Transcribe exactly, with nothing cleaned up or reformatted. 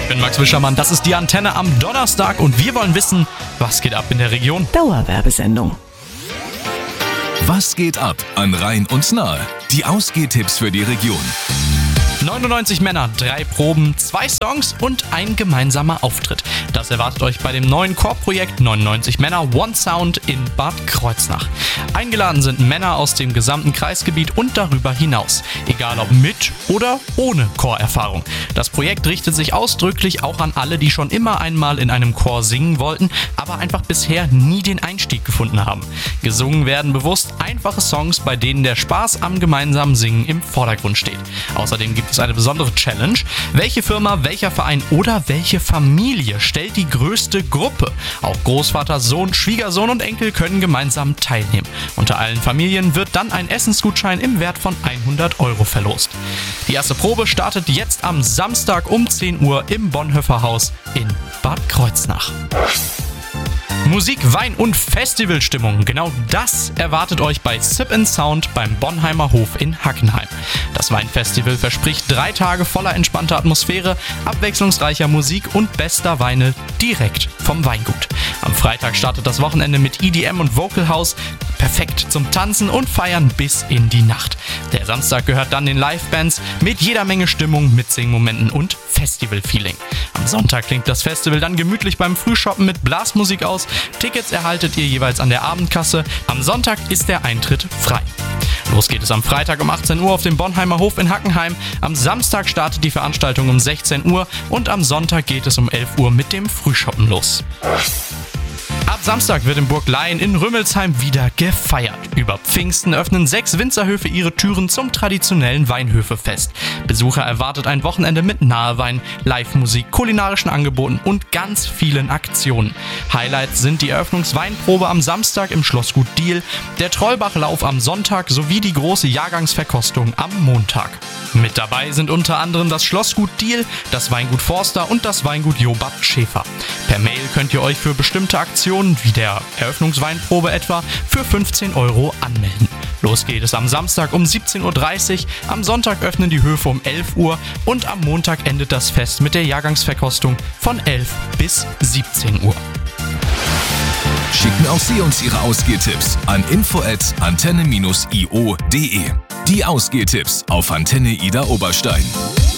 bin Max Wischermann, das ist die Antenne am Donnerstag und wir wollen wissen, was geht ab in der Region. Dauerwerbesendung. Was geht ab an Rhein und Nahe? Die Ausgehtipps für die Region. neunundneunzig Männer, drei Proben, zwei Songs und ein gemeinsamer Auftritt. Das erwartet euch bei dem neuen Chorprojekt neunundneunzig Männer One Sound in Bad Kreuznach. Eingeladen sind Männer aus dem gesamten Kreisgebiet und darüber hinaus. Egal ob mit oder ohne Chorerfahrung. Das Projekt richtet sich ausdrücklich auch an alle, die schon immer einmal in einem Chor singen wollten, aber einfach bisher nie den Einstieg gefunden haben. Gesungen werden bewusst einfache Songs, bei denen der Spaß am gemeinsamen Singen im Vordergrund steht. Außerdem gibt es eine besondere Challenge. Welche Firma, welcher Verein oder welche Familie stellt die größte Gruppe? Auch Großvater, Sohn, Schwiegersohn und Enkel können gemeinsam teilnehmen. Unter allen Familien wird dann ein Essensgutschein im Wert von hundert Euro verlost. Die erste Probe startet jetzt am Samstag um zehn Uhr im Bonhoeffer Haus in Bad Kreuznach. Musik, Wein und Festivalstimmung. Genau das erwartet euch bei Sip and Sound beim Bonheimer Hof in Hackenheim. Das Weinfestival verspricht drei Tage voller entspannter Atmosphäre, abwechslungsreicher Musik und bester Weine direkt vom Weingut. Am Freitag startet das Wochenende mit E D M und Vocal House. Perfekt zum Tanzen und Feiern bis in die Nacht. Der Samstag gehört dann den Livebands mit jeder Menge Stimmung, Mitsingmomenten und Festival-Feeling. Am Sonntag klingt das Festival dann gemütlich beim Frühshoppen mit Blasmusik aus. Tickets erhaltet ihr jeweils an der Abendkasse. Am Sonntag ist der Eintritt frei. Los geht es am Freitag um achtzehn Uhr auf dem Bonheimer Hof in Hackenheim. Am Samstag startet die Veranstaltung um sechzehn Uhr und am Sonntag geht es um elf Uhr mit dem Frühshoppen los. Ab Samstag wird in Burg Laien in Rümmelsheim wieder gefeiert. Über Pfingsten öffnen sechs Winzerhöfe ihre Türen zum traditionellen Weinhöfefest. Besucher erwartet ein Wochenende mit Nahewein, Live-Musik, kulinarischen Angeboten und ganz vielen Aktionen. Highlights sind die Eröffnungsweinprobe am Samstag im Schlossgut Diehl, der Trollbachlauf am Sonntag sowie die große Jahrgangsverkostung am Montag. Mit dabei sind unter anderem das Schlossgut Diehl, das Weingut Forster und das Weingut Jobab Schäfer. Per Mail könnt ihr euch für bestimmte Aktionen wie der Eröffnungsweinprobe etwa für fünfzehn Euro anmelden. Los geht es am Samstag um siebzehn Uhr dreißig, am Sonntag öffnen die Höfe um elf Uhr und am Montag endet das Fest mit der Jahrgangsverkostung von elf bis siebzehn Uhr. Schicken auch Sie uns Ihre Ausgehtipps an info at antenne dash i o punkt de. Die Ausgehtipps auf Antenne Ida Oberstein.